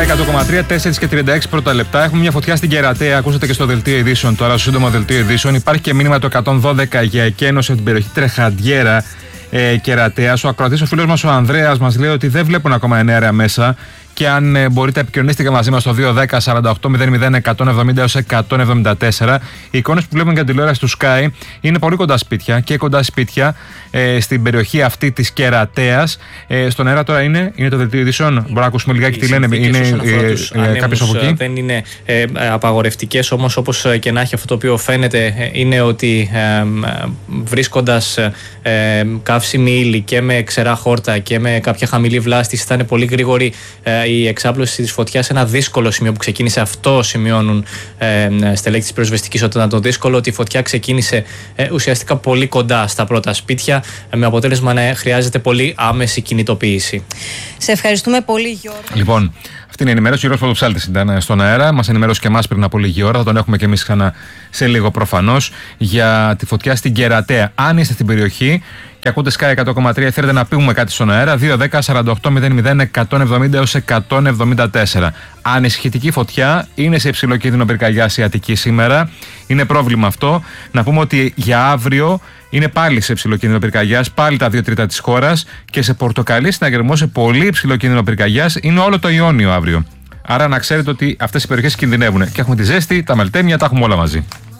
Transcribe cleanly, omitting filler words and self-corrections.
100,3, 4 και 36 πρώτα λεπτά. Έχουμε μια φωτιά στην Κερατέα. Ακούσατε και στο δελτίο ειδήσεων τώρα, στο σύντομο δελτίο ειδήσεων. Υπάρχει και μήνυμα το 112 για εκένωση από την περιοχή Τρεχαντιέρα Κερατέα. Ο ακροατής, ο φίλος μας ο Ανδρέας, μας λέει ότι δεν βλέπουν ακόμα ενέργεια μέσα. Και αν μπορείτε, επικοινωνήστε μαζί μας στο 210 48 00 170 έως 174. Οι εικόνες που βλέπουμε για την τηλεόραση του Sky είναι πολύ κοντά σπίτια και κοντά σπίτια στην περιοχή αυτή της Κερατέας. Στον αέρα τώρα είναι το δελτίο ειδήσεων. Μπορούμε να ακούσουμε λιγάκι τι λένε. Είναι κάποιος από εκεί. Δεν είναι απαγορευτικές, όμως όπως και να έχει, αυτό το οποίο φαίνεται είναι ότι βρίσκοντας καύσιμη ύλη και με ξερά χόρτα και με κάποια χαμηλή βλάστηση, θα είναι πολύ γρήγορη η εξάπλωση της φωτιάς σε ένα δύσκολο σημείο που ξεκίνησε. Αυτό σημειώνουν στελέχη της πυροσβεστικής όταν ήταν το δύσκολο, ότι η φωτιά ξεκίνησε ουσιαστικά πολύ κοντά στα πρώτα σπίτια, με αποτέλεσμα να χρειάζεται πολύ άμεση κινητοποίηση. Σε ευχαριστούμε πολύ, Γιώργο. Λοιπόν, αυτή είναι η ενημέρωση. Ο Γιώργος Ποδοψάλτης ήταν στον αέρα. Μας ενημέρωσε και εμάς πριν από λίγη ώρα. Θα τον έχουμε και εμείς ξανά σε λίγο προφανώς για τη φωτιά στην Κερατέα. Αν είστε στην περιοχή και ακούτε Sky 100,3, θέλετε να πούμε κάτι στον αέρα, 210 48 00 170 έως 174. Ανησυχητική φωτιά, είναι σε υψηλό κίνδυνο πυρκαγιάς η Αττική σήμερα. Είναι πρόβλημα αυτό. Να πούμε ότι για αύριο είναι πάλι σε υψηλό κίνδυνο πυρκαγιάς, πάλι τα 2 τρίτα της χώρας, και σε πορτοκαλί συναγερμό σε πολύ υψηλό κίνδυνο πυρκαγιάς είναι όλο το Ιόνιο αύριο. Άρα να ξέρετε ότι αυτές οι περιοχές κινδυνεύουν. Και έχουμε τη ζέστη, τα μελτέμια, τα έχουμε όλα μαζί.